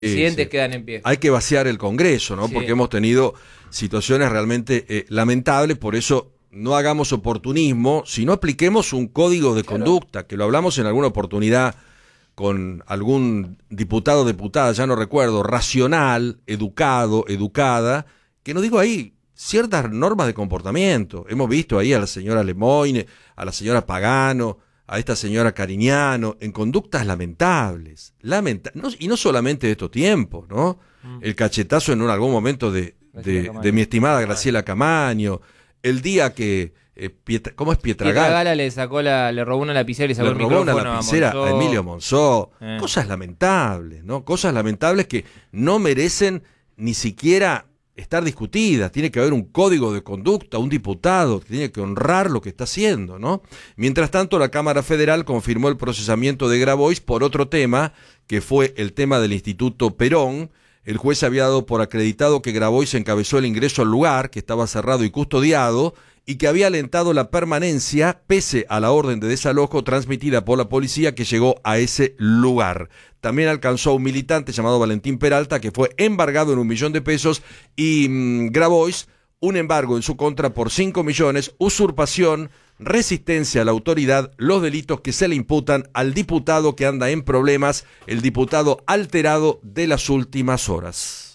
Presidentes quedan en pie. Hay que vaciar el Congreso, ¿no? Sí. Porque hemos tenido situaciones realmente lamentables, por eso no hagamos oportunismo, sino apliquemos un código de conducta, que lo hablamos en alguna oportunidad con algún diputado o diputada, ya no recuerdo, racional, educado, educada, que nos digo ahí ciertas normas de comportamiento. Hemos visto ahí a la señora Lemoyne, a la señora Pagano, a esta señora Cariñano, en conductas lamentables. Y no solamente de estos tiempos, ¿no? El cachetazo en algún momento de mi estimada Graciela Camaño, el día que, ¿cómo es Pietragala? Pietragala le robó una lapicera y le sacó el robó micrófono una lapicera a Emilio Monzó. Cosas lamentables, ¿no? Cosas lamentables que no merecen ni siquiera estar discutidas. Tiene que haber un código de conducta, un diputado que tiene que honrar lo que está haciendo, ¿no? Mientras tanto, la Cámara Federal confirmó el procesamiento de Grabois por otro tema, que fue el tema del Instituto Perón. El juez había dado por acreditado que Grabois encabezó el ingreso al lugar, que estaba cerrado y custodiado, y que había alentado la permanencia pese a la orden de desalojo transmitida por la policía que llegó a ese lugar. También alcanzó a un militante llamado Valentín Peralta, que fue embargado en $1 millón y Grabois un embargo en su contra por 5 millones, usurpación, resistencia a la autoridad, los delitos que se le imputan al diputado que anda en problemas, el diputado alterado de las últimas horas.